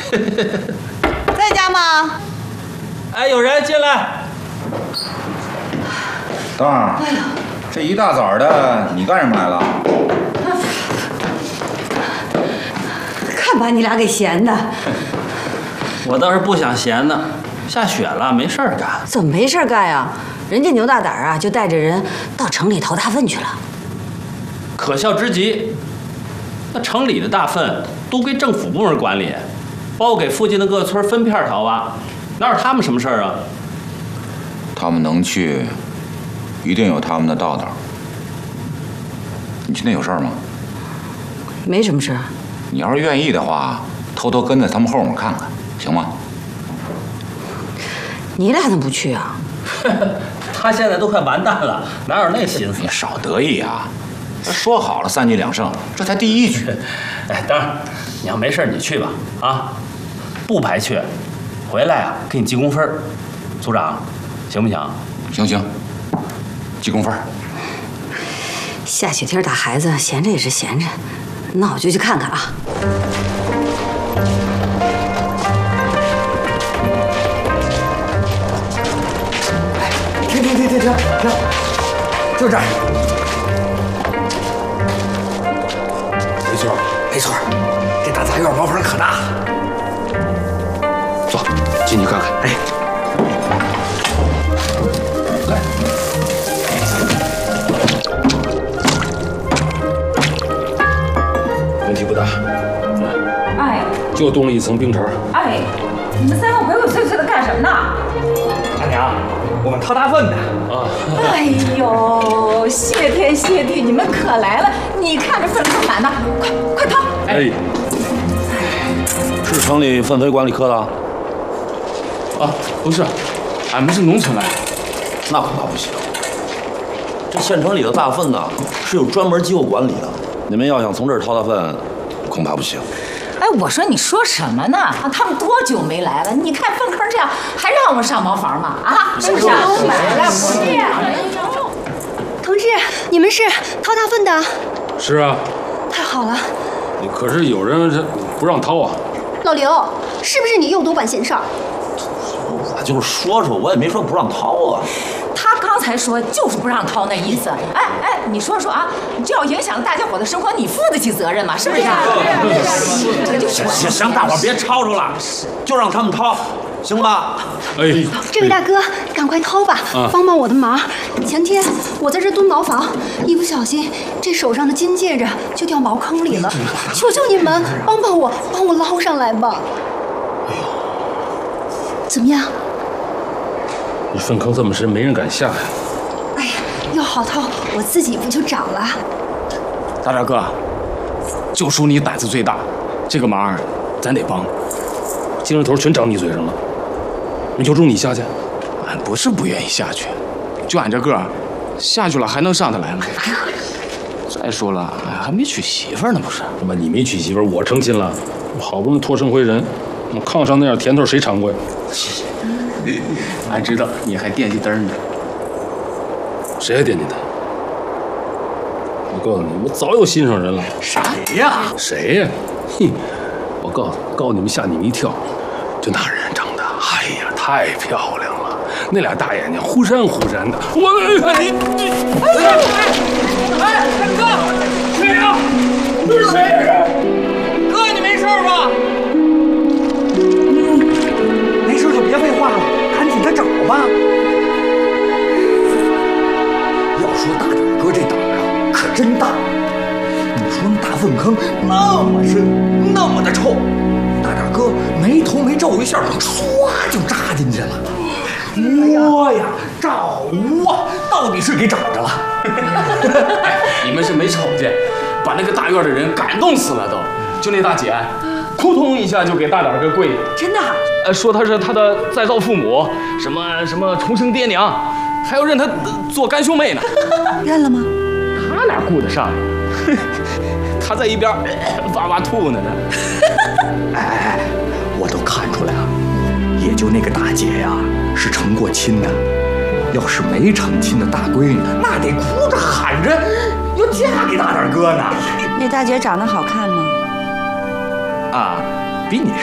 在家吗？ 哎，有人进来。 当儿，这一大早的，你干什么来了？ 看把你俩给闲的。 我倒是不想闲呢，下雪了，没事儿干。 怎么没事干呀？人家牛大胆啊，就带着人到城里掏大粪去了。 可笑之极！那城里的大粪都归政府部门管理，包括给附近的各村分片掏挖，哪有他们什么事儿啊？ 他们能去，一定有他们的道道。你今天有事儿吗？ 没什么事儿。 你要是愿意的话，偷偷跟在他们后面看看，行吗？ 你俩怎么不去啊？ 他现在都快完蛋了，哪有那心思？ 你少得意啊！说好了3局2胜，这才第1局。 哎，当然，你要没事你去吧，啊，不排斥，回来啊给你记工分。组长，行不行？ 行，记工分。 下雪天打孩子，闲着也是闲着，那我就去看看啊。 停，就这儿。没错，这大杂院茅房可大了。走，进去看看。哎，来， 问题不大。 哎， 就冻了一层冰碴。 哎，你们3个鬼鬼祟祟的干什么呢？ 大娘，我们掏大粪的。 哎呦，谢天谢地，你们可来了！你看这粪坑满的，快掏！ 哎，是城里粪肥管理科的？ 啊，不是，俺们是农村来的。 那恐怕不行。这县城里的大粪呢，是有专门机构管理的。你们要想从这儿掏大粪，恐怕不行。 哎，我说你说什么呢？他们多久没来了？你看粪坑这样，还让我们上茅房吗？啊，是不是？都来了，不是呀？ 同志，你们是掏大粪的？ 是啊。 太好了。 可是有人这不让掏啊。 老刘，是不是你又多管闲事儿？ 我就说，我也没说不让掏啊。 他刚才说就是不让掏那意思。哎，你说啊，这要影响大家伙的生活，你负得起责任吗？是不是？ 行，大伙别吵吵了，就让他们掏，行吧？ 哎， 这位大哥，赶快掏吧，帮帮我的忙。前天我在这蹲茅房，一不小心这手上的金戒指就掉茅坑里了，求求你们帮我捞上来吧。怎么样？ 你粪坑这么深，没人敢下呀。 哎呀，要好掏，我自己不就长了？ 大赵哥，就属你胆子最大，这个忙咱得帮。 精神头全长你嘴上了，你就冲你下去？ 俺不是不愿意下去，就俺这个儿，下去了还能上得来吗？再说了，俺还没娶媳妇呢，不是？ 他妈你没娶媳妇，我成亲了，我好不容易脱生回人，我炕上那点甜头谁尝过呀？ 俺知道你还惦记嘚呢。 谁还惦记他？我告诉你，我早有心上人了。 谁呀？ 谁呀？哼！我告诉你们，吓你们一跳。就那人长得，哎呀，太漂亮了，那俩大眼睛忽闪忽闪的。我你， 哎，大哥，谁呀？这是谁呀？哥，你没事吧？ 没事就别废话了，赶紧的找吧。要说大胆哥这胆啊，可真大。你说那大粪坑那么深，那么的臭，大胆哥没头没皱一下，唰就扎进去了。摸呀，找啊，到底是给找着了。你们是没瞅见，把那个大院的人感动死了都。就那大姐，扑通一下就给大胆哥跪。 真的？ 说他是他的再造父母，什么重生爹娘，还要认他做干兄妹呢。 认了吗？ 他哪顾得上？他在一边哇吐呢。哎，我都看出来了，也就那个大姐呀是成过亲的，要是没成亲的大闺女，那得哭着喊着要嫁给大胆哥呢。 那大姐长得好看吗？ 啊，比你